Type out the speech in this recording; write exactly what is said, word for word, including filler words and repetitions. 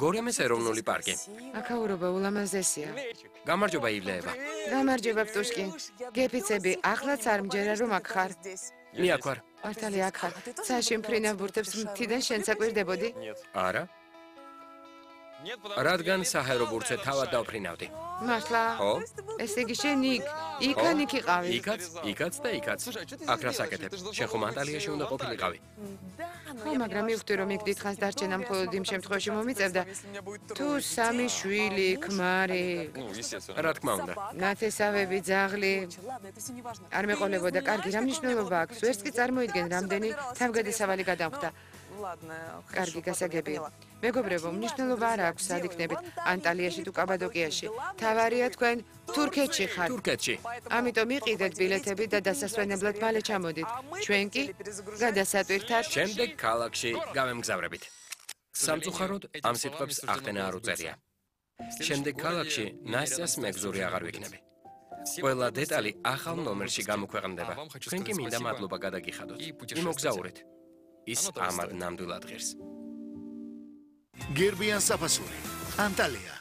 გორემეს ეროვნული პარკი. აქაურობა ულამაზესია. გამარჯობა ივლეევა. გამარჯობა პტუშკი. გეფიცები, ახლაც არ მჯერა რომ აქ ხარ. მიაქ ვარ. მართალი აქ ხარ. ცაში მფრინავ ბურთებს მთიდან შენ საკვირდებოდი? არა. რადგან საჰაერო ბურთზე თავად დავფრინავდი. მართლა? ხო. ესე იგი შენ იქ, იქან იქ იყავი. იქაც, იქაც და იქაც. აქ რა საკეთებ? შენ ხომ ანტალიაში უნდა ყოფილიყავი. ხო, მაგრამ მივხვდი რომ იქ დიდხანს დარჩენა მხოლოდ იმ შემთხვევაში მომიწევდა. თუ სამი შვილი, ქმარი, რა თქმა უნდა. ნათესავები, ძაღლი. არ მეყოლებოდა, კარგი, რა მნიშვნელობა აქვს? ვერც კი წარმოიდგენ, რამდენი თავგადასავალი გადამხდა. კარგი გასაგებია. მეგობრებო, მნიშვნელობა არ აქვს სად იქნებით, ანტალიაში თუ კაბადოკიაში. თავარია თქვენ თურქეთში ხართ. თურქეთში. ამიტომ იყიდეთ ბილეთები და დასასვენებლად მალე ჩამოდით. ჩვენ კი გადასატვირთად შემდეგ ქალაქში გავემგზავრებით. სამწუხაროდ ამ სიტყვებს ახდენა არ უწერია. შემდეგ ქალაქში ნასტიას მეგზური აღარ ვიქნები. ყველა დეტალი ახალ ნომერში გამოქვეყნდება. თქვენ კი მინდა მადლობა გადაგიხადოთ. იმოგზაურეთ. ის ამად ნამდვილად ღირს. გერბიან საფასური, ანტალია.